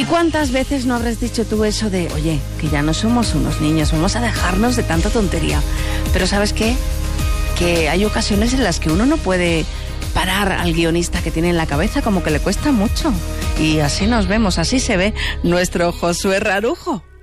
¿Y cuántas veces no habrás dicho tú eso de, oye, que ya no somos unos niños, vamos a dejarnos de tanta tontería? Pero ¿sabes qué? Que hay ocasiones en las que uno no puede parar al guionista que tiene en la cabeza, como que le cuesta mucho. Y así nos vemos, así se ve nuestro Josué Rarujo.